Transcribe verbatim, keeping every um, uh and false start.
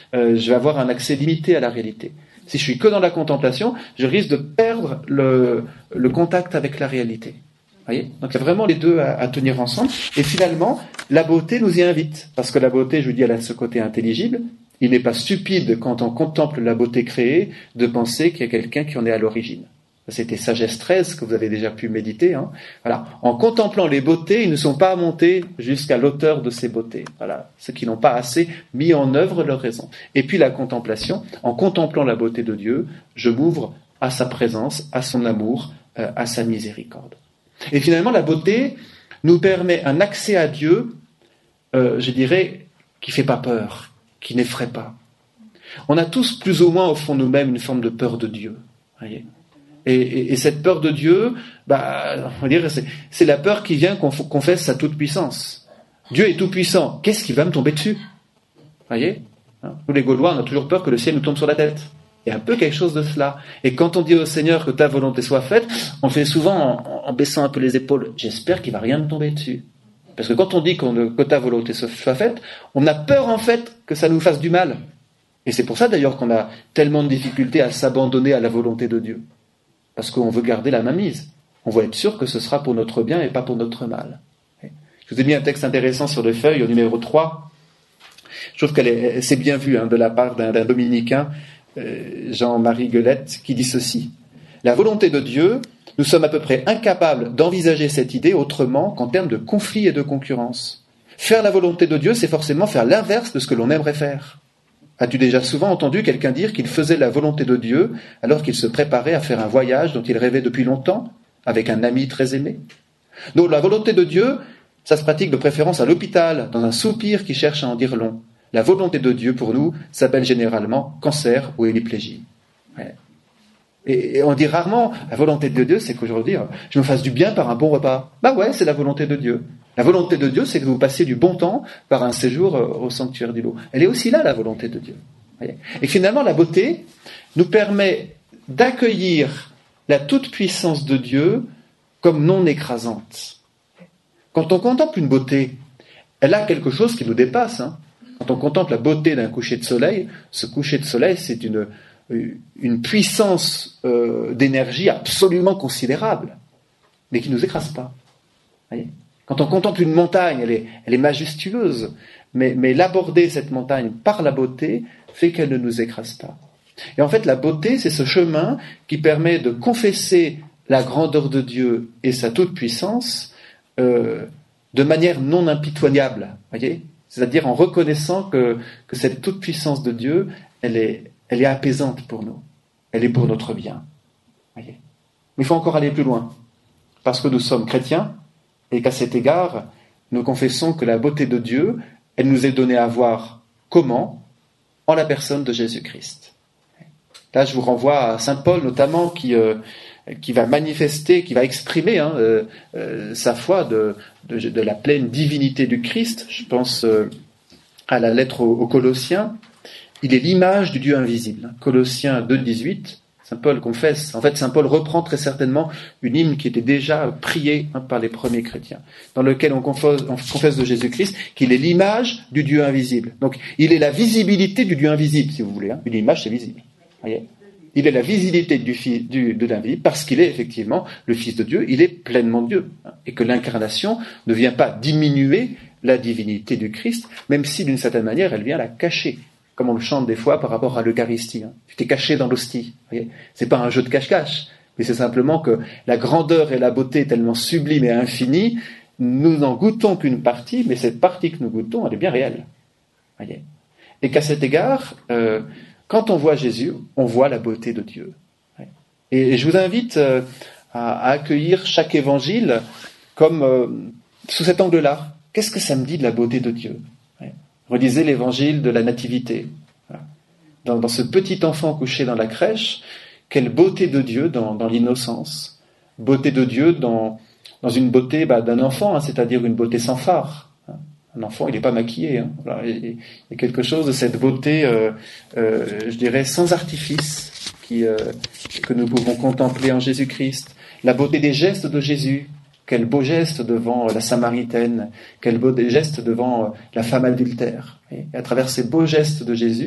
euh, je vais avoir un accès limité à la réalité. Si je suis que dans la contemplation, je risque de perdre le, le contact avec la réalité. Voyez ? Donc il y a vraiment les deux à, à tenir ensemble. Et finalement, la beauté nous y invite. Parce que la beauté, je vous dis, elle a ce côté intelligible. Il n'est pas stupide, quand on contemple la beauté créée, de penser qu'il y a quelqu'un qui en est à l'origine. C'était Sagesse treize que vous avez déjà pu méditer. Hein. Voilà. En contemplant les beautés, ils ne sont pas montés jusqu'à l'auteur de ces beautés. Voilà. Ceux qui n'ont pas assez mis en œuvre leur raison. Et puis la contemplation, en contemplant la beauté de Dieu, je m'ouvre à sa présence, à son amour, euh, à sa miséricorde. Et finalement, la beauté nous permet un accès à Dieu, euh, je dirais, qui ne fait pas peur, qui n'effraie pas. On a tous plus ou moins au fond de nous-mêmes une forme de peur de Dieu. Voyez ? Et, et, et cette peur de Dieu, bah, on va dire, c'est, c'est la peur qui vient qu'on confesse sa toute-puissance. Dieu est tout-puissant. Qu'est-ce qui va me tomber dessus ? Voyez ? Hein ? Nous, les Gaulois, on a toujours peur que le ciel nous tombe sur la tête. Il y a un peu quelque chose de cela. Et quand on dit au Seigneur que ta volonté soit faite, on fait souvent en, en baissant un peu les épaules. J'espère qu'il ne va rien me tomber dessus. Parce que quand on dit qu'on, que ta volonté soit faite, on a peur en fait que ça nous fasse du mal. Et c'est pour ça d'ailleurs qu'on a tellement de difficultés à s'abandonner à la volonté de Dieu. Parce qu'on veut garder la mainmise. On veut être sûr que ce sera pour notre bien et pas pour notre mal. Je vous ai mis un texte intéressant sur les feuilles, au numéro trois. Je trouve que c'est bien vu hein, de la part d'un, d'un dominicain, euh, Jean-Marie Guelette, qui dit ceci. La volonté de Dieu, nous sommes à peu près incapables d'envisager cette idée autrement qu'en termes de conflit et de concurrence. Faire la volonté de Dieu, c'est forcément faire l'inverse de ce que l'on aimerait faire. As-tu déjà souvent entendu quelqu'un dire qu'il faisait la volonté de Dieu alors qu'il se préparait à faire un voyage dont il rêvait depuis longtemps, avec un ami très aimé ? Donc la volonté de Dieu, ça se pratique de préférence à l'hôpital, dans un soupir qui cherche à en dire long. La volonté de Dieu, pour nous, s'appelle généralement cancer ou hémiplégie. Ouais. Et on dit rarement, la volonté de Dieu, c'est qu'aujourd'hui, je me fasse du bien par un bon repas. Bah ouais, c'est la volonté de Dieu. La volonté de Dieu, c'est que vous passiez du bon temps par un séjour au sanctuaire du lot. Elle est aussi là, la volonté de Dieu. Et finalement, la beauté nous permet d'accueillir la toute-puissance de Dieu comme non écrasante. Quand on contemple une beauté, elle a quelque chose qui nous dépasse. Hein. Quand on contemple la beauté d'un coucher de soleil, ce coucher de soleil, c'est une, une puissance euh, d'énergie absolument considérable, mais qui ne nous écrase pas. Voyez ? Quand on contemple une montagne, elle est, elle est majestueuse, mais, mais l'aborder, cette montagne, par la beauté, fait qu'elle ne nous écrase pas. Et en fait, la beauté, c'est ce chemin qui permet de confesser la grandeur de Dieu et sa toute-puissance euh, de manière non impitoyable, voyez ? C'est-à-dire en reconnaissant que, que cette toute-puissance de Dieu, elle est, elle est apaisante pour nous. Elle est pour notre bien. Voyez ? Mais il faut encore aller plus loin, parce que nous sommes chrétiens, et qu'à cet égard, nous confessons que la beauté de Dieu, elle nous est donnée à voir comment ? En la personne de Jésus-Christ. Là, je vous renvoie à saint Paul, notamment, qui, euh, qui va manifester, qui va exprimer hein, euh, euh, sa foi de, de, de la pleine divinité du Christ. Je pense euh, à la lettre aux, aux Colossiens. Il est l'image du Dieu invisible. Colossiens deux, dix-huit. Saint Paul confesse, en fait Saint Paul reprend très certainement une hymne qui était déjà priée hein, par les premiers chrétiens, dans lequel on confesse, on confesse de Jésus-Christ qu'il est l'image du Dieu invisible. Donc il est la visibilité du Dieu invisible, si vous voulez. Hein. Une image, c'est visible. Voyez ? Il est la visibilité du, du, de l'invisible parce qu'il est effectivement le Fils de Dieu, il est pleinement Dieu. Hein, et que l'incarnation ne vient pas diminuer la divinité du Christ, même si d'une certaine manière elle vient la cacher. Comme on le chante des fois par rapport à l'Eucharistie. Hein. Tu t'es caché dans l'hostie. Voyez ? C'est pas un jeu de cache-cache, mais c'est simplement que la grandeur et la beauté tellement sublime et infinie, nous n'en goûtons qu'une partie, mais cette partie que nous goûtons, elle est bien réelle. Voyez ? Et qu'à cet égard, euh, quand on voit Jésus, on voit la beauté de Dieu. Voyez ? Et, et je vous invite euh, à, à accueillir chaque évangile comme euh, sous cet angle-là. Qu'est-ce que ça me dit de la beauté de Dieu ? Relisez l'évangile de la Nativité. Dans, dans ce petit enfant couché dans la crèche, quelle beauté de Dieu dans, dans l'innocence. Beauté de Dieu dans, dans une beauté bah, d'un enfant, hein, c'est-à-dire une beauté sans fard. Un enfant, il n'est pas maquillé. Hein. Voilà, il y a quelque chose de cette beauté, euh, euh, je dirais, sans artifice, qui, euh, que nous pouvons contempler en Jésus-Christ. La beauté des gestes de Jésus. Quel beau geste devant la Samaritaine, quel beau geste devant la femme adultère. Et à travers ces beaux gestes de Jésus,